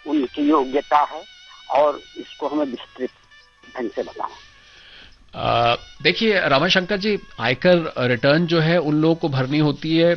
उनकी योग्यता है और इसको हमें विस्तृत ढंग से बताएं। देखिए रमाशंकर जी, आयकर रिटर्न जो है उन लोगों को भरनी होती है।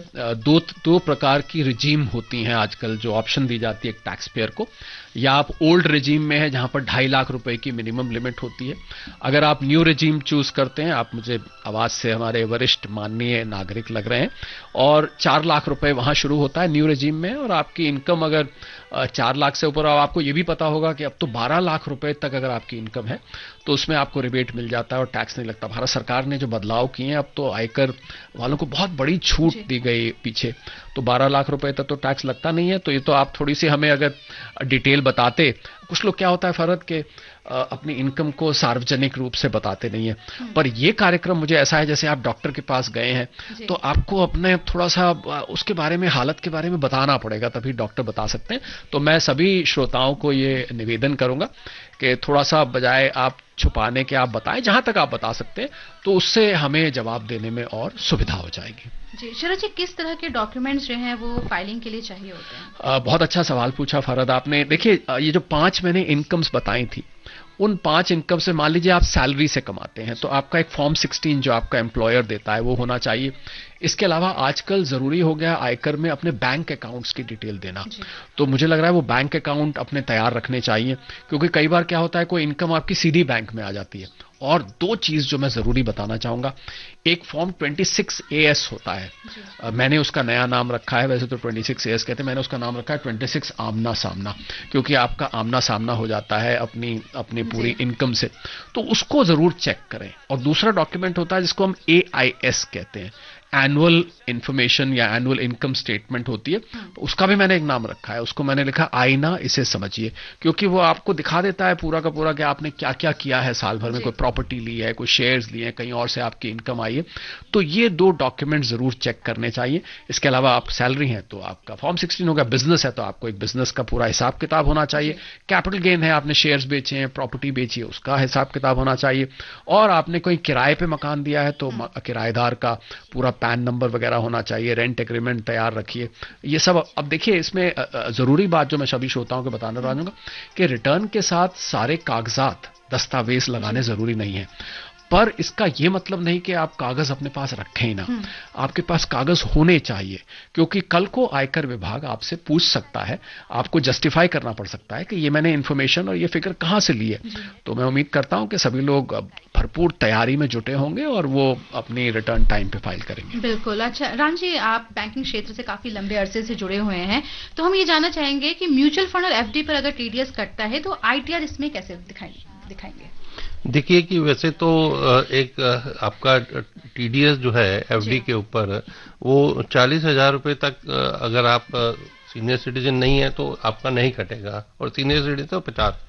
दो प्रकार की रिजीम होती हैं आजकल जो ऑप्शन दी जाती है एक टैक्स पेयर को। या आप ओल्ड रिजीम में है जहां पर 2.5 लाख रुपए की मिनिमम लिमिट होती है। अगर आप न्यू रिजीम चूज करते हैं, आप मुझे आवाज से हमारे वरिष्ठ माननीय नागरिक लग रहे हैं, और 4 लाख रुपए वहां शुरू होता है न्यू रिजीम में। और आपकी इनकम अगर 4 लाख से ऊपर, और आपको ये भी पता होगा कि अब तो 12 लाख रुपए तक अगर आपकी इनकम है तो उसमें आपको रिबेट मिल जाता है और टैक्स नहीं लगता। भारत सरकार ने जो बदलाव किए हैं, अब तो आयकर वालों को बहुत बड़ी छूट दी गई पीछे, तो 12 लाख रुपए तक तो टैक्स लगता नहीं है। तो ये तो आप थोड़ी सी हमें अगर डिटेल बताते। कुछ लोग क्या होता है फरहत के अपनी इनकम को सार्वजनिक रूप से बताते नहीं है, पर ये कार्यक्रम मुझे ऐसा है जैसे आप डॉक्टर के पास गए हैं तो आपको अपने थोड़ा सा उसके बारे में, हालत के बारे में बताना पड़ेगा, तभी डॉक्टर बता सकते हैं। तो मैं सभी श्रोताओं को ये निवेदन करूंगा कि थोड़ा सा बजाय आप छुपाने के आप बताएं, जहां तक आप बता सकते हैं, तो उससे हमें जवाब देने में और सुविधा हो जाएगी। जी शरद जी, किस तरह के डॉक्यूमेंट्स जो हैं वो फाइलिंग के लिए चाहिए होते हैं? बहुत अच्छा सवाल पूछा फरहत आपने। देखिए ये जो 5 मैंने इनकम्स बताई थी, उन 5 इनकम से मान लीजिए आप सैलरी से कमाते हैं तो आपका एक फॉर्म 16 जो आपका एम्प्लॉयर देता है वो होना चाहिए। इसके अलावा आजकल जरूरी हो गया आयकर में अपने बैंक अकाउंट्स की डिटेल देना, तो मुझे लग रहा है वो बैंक अकाउंट अपने तैयार रखने चाहिए, क्योंकि कई बार क्या होता है कोई इनकम आपकी सीधी बैंक में आ जाती है। और 2 चीज जो मैं जरूरी बताना चाहूंगा, एक फॉर्म 26AS होता है, मैंने उसका नया नाम रखा है, वैसे तो 26AS कहते हैं, मैंने उसका नाम रखा है 26 आमना सामना, क्योंकि आपका आमना सामना हो जाता है अपनी पूरी इनकम से, तो उसको जरूर चेक करें। और दूसरा डॉक्यूमेंट होता है जिसको हम AIS कहते हैं, एनुअल इंफॉर्मेशन या एनुअल इनकम स्टेटमेंट होती है, उसका भी मैंने एक नाम रखा है, उसको मैंने लिखा आईना इसे समझिए, क्योंकि वो आपको दिखा देता है पूरा का पूरा कि आपने क्या क्या किया है साल भर में, कोई प्रॉपर्टी ली है, कोई शेयर्स लिए हैं, कहीं और से आपकी इनकम आई है। तो ये 2 डॉक्यूमेंट जरूर चेक करने चाहिए। इसके अलावा आप सैलरी हैं तो आपका फॉर्म 16 होगा, बिजनेस है तो आपको एक बिजनेस का पूरा हिसाब किताब होना चाहिए, कैपिटल गेन है, आपने शेयर्स बेचे हैं, प्रॉपर्टी बेची है, उसका हिसाब किताब होना चाहिए, और आपने कोई किराए पे मकान दिया है तो किराएदार का पूरा पैन नंबर वगैरह होना चाहिए, रेंट एग्रीमेंट तैयार रखिए, ये सब। अब देखिए इसमें जरूरी बात जो मैं सभी श्रोताओं को बताना चाहूंगा कि रिटर्न के साथ सारे कागजात दस्तावेज लगाने जरूरी नहीं है, पर इसका यह मतलब नहीं कि आप कागज अपने पास रखें ही ना, आपके पास कागज होने चाहिए, क्योंकि कल को आयकर विभाग आपसे पूछ सकता है, आपको जस्टिफाई करना पड़ सकता है कि ये मैंने इन्फॉर्मेशन और ये फिगर कहां से ली है। तो मैं उम्मीद करता हूं कि सभी लोग भरपूर तैयारी में जुटे होंगे और वो अपनी रिटर्न टाइम पे फाइल करेंगे। बिल्कुल। अच्छा राम जी, आप बैंकिंग क्षेत्र से काफी लंबे अरसे से जुड़े हुए हैं, तो हम ये जानना चाहेंगे कि म्यूचुअल फंड और FD पर अगर TDS कटता है तो ITR इसमें कैसे दिखाएंगे? देखिए कि वैसे तो एक आपका TDS जो है FD के ऊपर, वो 40,000 रुपए तक अगर आप सीनियर सिटीजन नहीं है तो आपका नहीं कटेगा, और सीनियर सिटीजन तो 50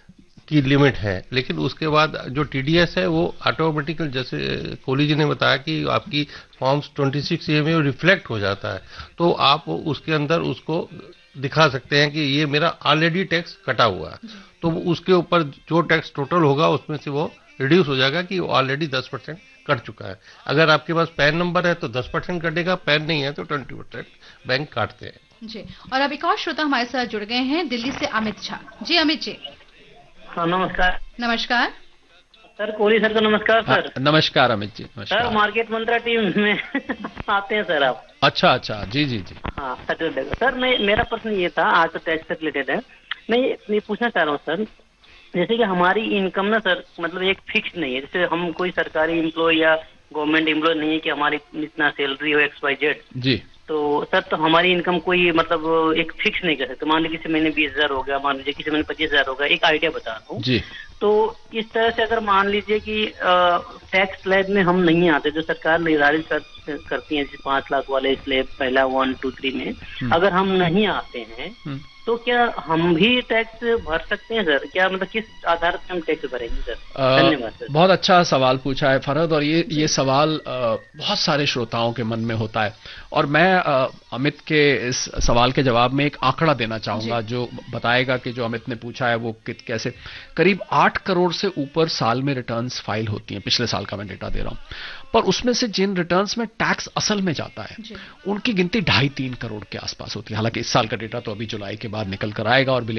की लिमिट है। लेकिन उसके बाद जो TDS है वो ऑटोमेटिकल, जैसे कोहली जी ने बताया कि आपकी फॉर्म्स 26A में रिफ्लेक्ट हो जाता है, तो आप उसके अंदर उसको दिखा सकते हैं कि ये मेरा ऑलरेडी टैक्स कटा हुआ है, तो उसके ऊपर जो टैक्स टोटल होगा उसमें से वो रिड्यूस हो जाएगा कि ऑलरेडी 10% कट चुका है। अगर आपके पास पैन नंबर है तो 10% कटेगा, पैन नहीं है तो 20% बैंक काटते हैं। जी, और अब एक और श्रोता हमारे साथ जुड़ गए हैं दिल्ली से, अमित झा जी। अमित जी। हाँ नमस्कार। नमस्कार सर, कोहली सर को नमस्कार सर। नमस्कार अमित जी। नमस्कार सर, मार्केट मंत्रा टीम में आते हैं सर आप? अच्छा, जी। हाँ सर, मेरा प्रश्न ये था, आज तो टैक्स से रिलेटेड है, मैं ये पूछना चाह रहा हूँ सर, जैसे कि हमारी इनकम ना सर, मतलब एक फिक्स नहीं है, जैसे हम कोई सरकारी एम्प्लॉय या गवर्नमेंट एम्प्लॉय नहीं है कि हमारी इतना सैलरी हो XYZ जी, तो सर तो हमारी इनकम कोई मतलब एक फिक्स नहीं कर सकते। मान लीजिए किसी महीने 20,000 हो गया, मान लीजिए किसी महीने 25,000 हो गया, एक आइडिया बता रहा हूँ जी। तो इस तरह से अगर मान लीजिए कि टैक्स स्लैब में हम नहीं आते, जो सरकार निर्धारित करती है, जैसे 5 लाख वाले स्लैब पहला 1, 2, 3 में अगर हम नहीं आते हैं तो क्या हम भी टैक्स भर सकते हैं सर? क्या मतलब किस आधार पर हम टैक्स भरेंगे सर? धन्यवाद सर। बहुत अच्छा सवाल पूछा है फरहद, और ये सवाल बहुत सारे श्रोताओं के मन में होता है, और मैं अमित के इस सवाल के जवाब में एक आंकड़ा देना चाहूंगा जो बताएगा कि जो अमित ने पूछा है वो कैसे। करीब 8 करोड़ से ऊपर साल में रिटर्न्स फाइल होती हैं, पिछले साल का मैं डेटा दे रहा हूं, पर उसमें से जिन रिटर्न्स में टैक्स असल में जाता है उनकी गिनती 2.5-3 करोड़ के आसपास होती है। हालांकि इस साल का डेटा तो अभी जुलाई के बाद निकल कर आएगा और